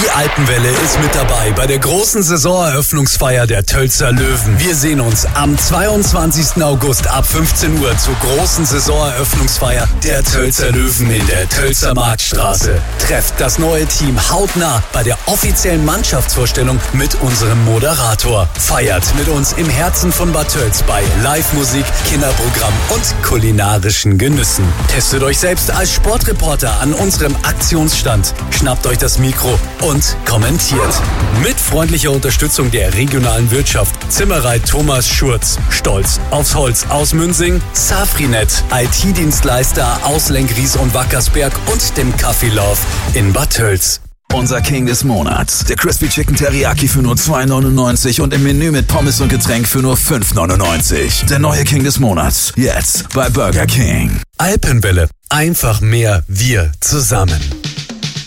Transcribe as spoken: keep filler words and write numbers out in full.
Die Alpenwelle ist mit dabei bei der großen Saisoneröffnungsfeier der Tölzer Löwen. Wir sehen uns am zweiundzwanzigsten August ab fünfzehn Uhr zur großen Saisoneröffnungsfeier der Tölzer Löwen in der Tölzer Marktstraße. Trefft das neue Team hautnah bei der offiziellen Mannschaftsvorstellung mit unserem Moderator. Feiert mit uns im Herzen von Bad Tölz bei Live-Musik, Kinderprogramm und kulinarischen Genüssen. Testet euch selbst als Sportreporter an unserem Aktionsstand. Schnappt euch das Mikro und kommentiert. Mit freundlicher Unterstützung der regionalen Wirtschaft. Zimmerei Thomas Schurz. Stolz aufs Holz aus Münsing. Safrinet. I T-Dienstleister aus Lenkries und Wackersberg und dem Café Love in Bad Tölz. Unser King des Monats. Der Crispy Chicken Teriyaki für nur zwei neunundneunzig und im Menü mit Pommes und Getränk für nur fünf neunundneunzig. Der neue King des Monats. Jetzt bei Burger King. Alpenwelle. Einfach mehr wir zusammen.